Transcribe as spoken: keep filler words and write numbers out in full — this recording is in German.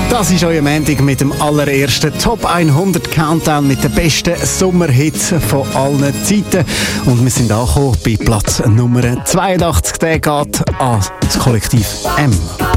Das ist euer Montag mit dem allerersten Top hundert Countdown mit den besten Sommerhits von allen Zeiten. Und wir sind angekommen bei Platz Nummer zweiundachtzig. Der geht an das Kollektiv M.